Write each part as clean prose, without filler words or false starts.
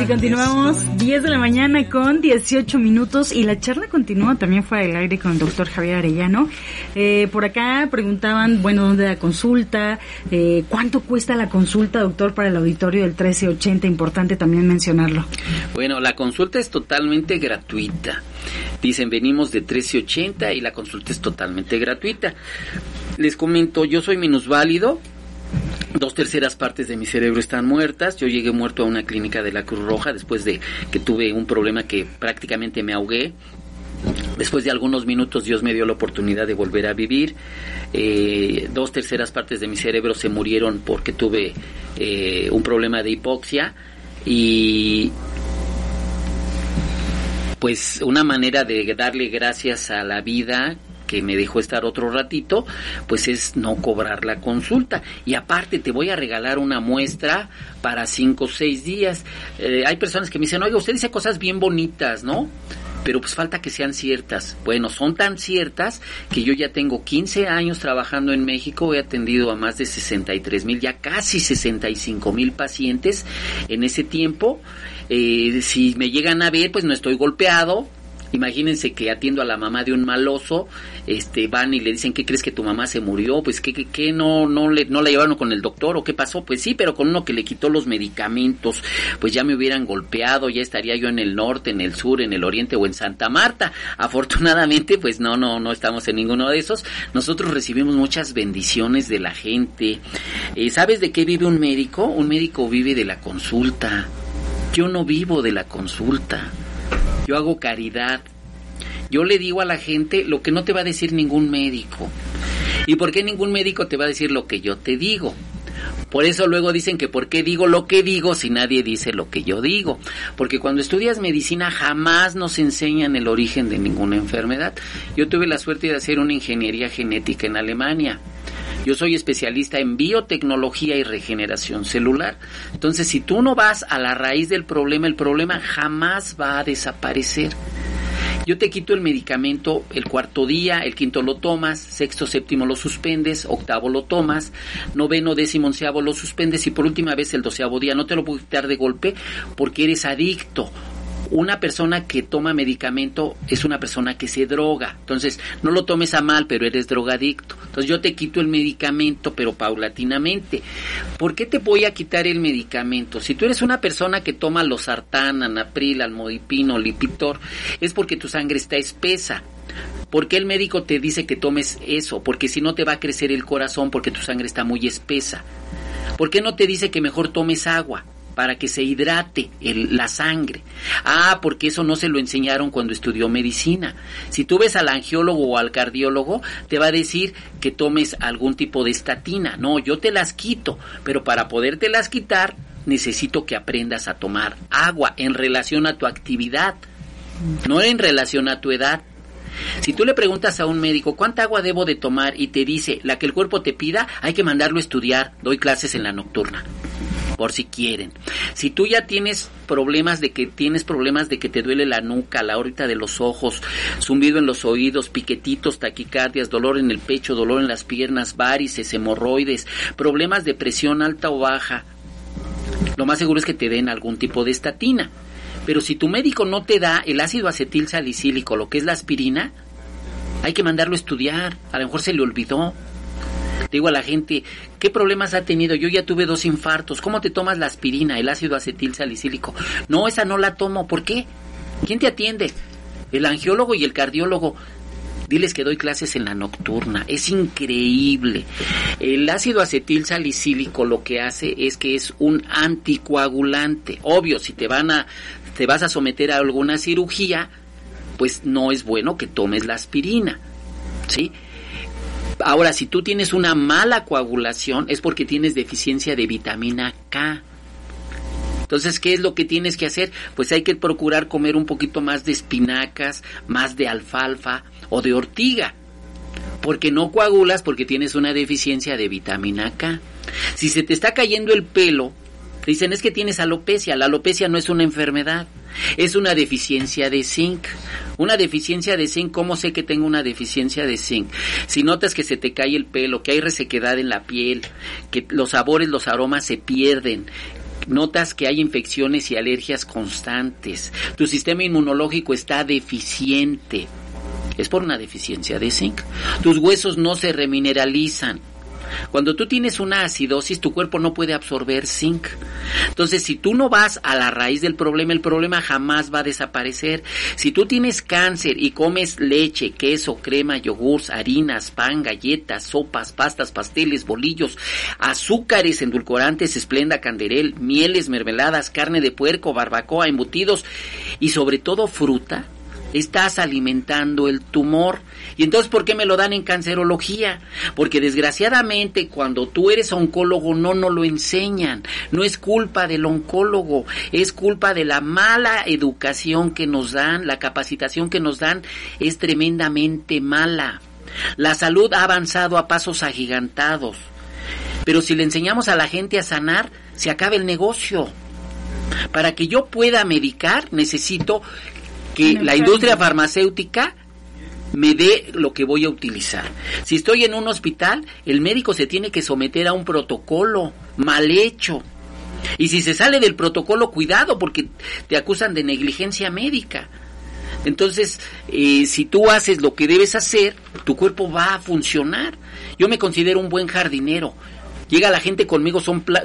y continuamos 10 de la mañana con 18 minutos y la charla continúa también fuera del aire con el doctor Javier Arellano. Por acá preguntaban, bueno, ¿dónde la consulta? ¿Cuánto cuesta la consulta, doctor, para el auditorio del 1380? Importante también mencionarlo. Bueno, la consulta es totalmente gratuita. Dicen, venimos de 1380 y la consulta es totalmente gratuita. Les comento, yo soy minusválido. 2/3 partes de mi cerebro están muertas. Yo llegué muerto a una clínica de la Cruz Roja después de que tuve un problema que prácticamente me ahogué. Después de algunos minutos Dios me dio la oportunidad de volver a vivir. 2/3 partes de mi cerebro se murieron porque tuve un problema de hipoxia. Y pues una manera de darle gracias a la vida que me dejó estar otro ratito, pues es no cobrar la consulta. Y aparte te voy a regalar una muestra para 5 o 6 días. Hay personas que me dicen, oiga, usted dice cosas bien bonitas, ¿no? Pero pues falta que sean ciertas. Bueno, son tan ciertas que yo ya tengo 15 años trabajando en México, he atendido a más de 63,000, ya casi 65,000 pacientes en ese tiempo. Si me llegan a ver, pues no estoy golpeado. Imagínense que atiendo a la mamá de un maloso, van y le dicen, ¿qué crees que tu mamá se murió? Pues ¿qué no la llevaron con el doctor o qué pasó? Pues sí, pero con uno que le quitó los medicamentos, pues ya me hubieran golpeado, ya estaría yo en el norte, en el sur, en el oriente o en Santa Marta. Afortunadamente, pues no estamos en ninguno de esos. Nosotros recibimos muchas bendiciones de la gente. ¿Sabes de qué vive un médico? Un médico vive de la consulta. Yo no vivo de la consulta. Yo hago caridad. Yo le digo a la gente lo que no te va a decir ningún médico. ¿Y por qué ningún médico te va a decir lo que yo te digo? Por eso luego dicen que por qué digo lo que digo si nadie dice lo que yo digo. Porque cuando estudias medicina jamás nos enseñan el origen de ninguna enfermedad. Yo tuve la suerte de hacer una ingeniería genética en Alemania. Yo soy especialista en biotecnología y regeneración celular. Entonces, si tú no vas a la raíz del problema, el problema jamás va a desaparecer. Yo te quito el medicamento el 4º día, el 5º lo tomas, 6º, 7º lo suspendes, 8º lo tomas, 9º, 10º, 11º lo suspendes y por última vez el 12º día. No te lo puedo quitar de golpe porque eres adicto. Una persona que toma medicamento es una persona que se droga. Entonces, no lo tomes a mal, pero eres drogadicto. Entonces, yo te quito el medicamento, pero paulatinamente. ¿Por qué te voy a quitar el medicamento? Si tú eres una persona que toma losartán, anapril, almodipino, lipitor, es porque tu sangre está espesa. ¿Por qué el médico te dice que tomes eso? Porque si no te va a crecer el corazón porque tu sangre está muy espesa. ¿Por qué no te dice que mejor tomes agua? Para que se hidrate la sangre. Porque eso no se lo enseñaron cuando estudió medicina. Si tú ves al angiólogo o al cardiólogo, te va a decir que tomes algún tipo de estatina. No, yo te las quito, pero para podértelas quitar, necesito que aprendas a tomar agua en relación a tu actividad, no en relación a tu edad. Si tú le preguntas a un médico, ¿cuánta agua debo de tomar? Y te dice, la que el cuerpo te pida, hay que mandarlo a estudiar. Doy clases en la nocturna. Por si quieren. Si tú ya tienes problemas de que te duele la nuca, la órbita de los ojos, zumbido en los oídos, piquetitos, taquicardias, dolor en el pecho, dolor en las piernas, varices, hemorroides, problemas de presión alta o baja, lo más seguro es que te den algún tipo de estatina. Pero si tu médico no te da el ácido acetil salicílico, lo que es la aspirina, hay que mandarlo a estudiar. A lo mejor se le olvidó. Digo a la gente, ¿qué problemas ha tenido? Yo ya tuve 2 infartos. ¿Cómo te tomas la aspirina, el ácido acetil salicílico? No, esa no la tomo. ¿Por qué? ¿Quién te atiende? El angiólogo y el cardiólogo. Diles que doy clases en la nocturna. Es increíble. El ácido acetil salicílico lo que hace es que es un anticoagulante. Obvio, si te vas a someter a alguna cirugía, pues no es bueno que tomes la aspirina, ¿sí? Ahora, si tú tienes una mala coagulación, es porque tienes deficiencia de vitamina K. Entonces, ¿qué es lo que tienes que hacer? Pues hay que procurar comer un poquito más de espinacas, más de alfalfa o de ortiga, porque no coagulas porque tienes una deficiencia de vitamina K. Si se te está cayendo el pelo, dicen es que tienes alopecia. La alopecia no es una enfermedad, es una deficiencia de zinc. Una deficiencia de zinc, ¿cómo sé que tengo una deficiencia de zinc? Si notas que se te cae el pelo, que hay resequedad en la piel, que los sabores, los aromas se pierden, notas que hay infecciones y alergias constantes, tu sistema inmunológico está deficiente, es por una deficiencia de zinc, tus huesos no se remineralizan. Cuando tú tienes una acidosis, tu cuerpo no puede absorber zinc. Entonces, si tú no vas a la raíz del problema, el problema jamás va a desaparecer. Si tú tienes cáncer y comes leche, queso, crema, yogurts, harinas, pan, galletas, sopas, pastas, pasteles, bolillos, azúcares, endulcorantes, esplenda, canderel, mieles, mermeladas, carne de puerco, barbacoa, embutidos y sobre todo fruta, estás alimentando el tumor. Y entonces, ¿por qué me lo dan en cancerología? Porque desgraciadamente cuando tú eres oncólogo no nos lo enseñan. No es culpa del oncólogo, es culpa de la mala educación que nos dan, la capacitación que nos dan es tremendamente mala. La salud ha avanzado a pasos agigantados, pero si le enseñamos a la gente a sanar, se acaba el negocio. Para que yo pueda medicar, necesito que la industria farmacéutica me dé lo que voy a utilizar. Si estoy en un hospital, el médico se tiene que someter a un protocolo mal hecho. Y si se sale del protocolo, cuidado, porque te acusan de negligencia médica. Entonces, si tú haces lo que debes hacer, tu cuerpo va a funcionar. Yo me considero un buen jardinero. Llega la gente conmigo,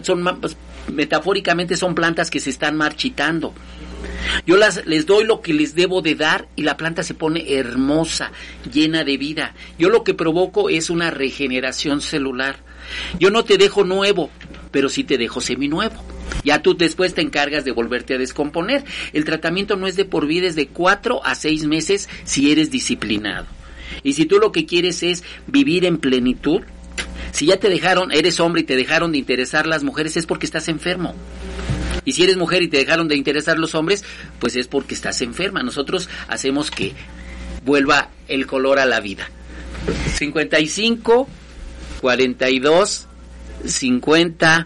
metafóricamente son plantas que se están marchitando. Yo les doy lo que les debo de dar y la planta se pone hermosa, llena de vida. Yo lo que provoco es una regeneración celular. Yo no te dejo nuevo, pero sí te dejo seminuevo. Ya tú después te encargas de volverte a descomponer. El tratamiento no es de por vida, es de 4 a 6 meses si eres disciplinado. Y si tú lo que quieres es vivir en plenitud, si ya te dejaron, eres hombre y te dejaron de interesar las mujeres, es porque estás enfermo. Y si eres mujer y te dejaron de interesar los hombres, pues es porque estás enferma. Nosotros hacemos que vuelva el color a la vida. 55 42 50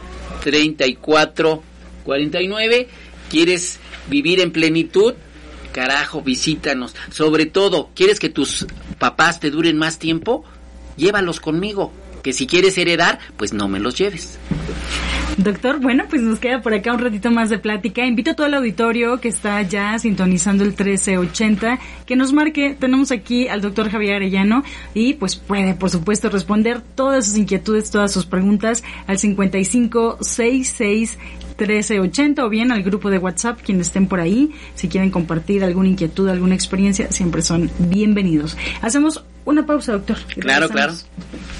34 49. ¿Quieres vivir en plenitud? Carajo, visítanos. Sobre todo, ¿quieres que tus papás te duren más tiempo? Llévalos conmigo. Que si quieres heredar, pues no me los lleves. Doctor, bueno, pues nos queda por acá un ratito más de plática. Invito a todo el auditorio que está ya sintonizando el 1380, que nos marque. Tenemos aquí al doctor Javier Arellano y pues puede, por supuesto, responder todas sus inquietudes, todas sus preguntas al 55661380 o bien al grupo de WhatsApp, quienes estén por ahí. Si quieren compartir alguna inquietud, alguna experiencia, siempre son bienvenidos. Hacemos una pausa, doctor. Claro, claro.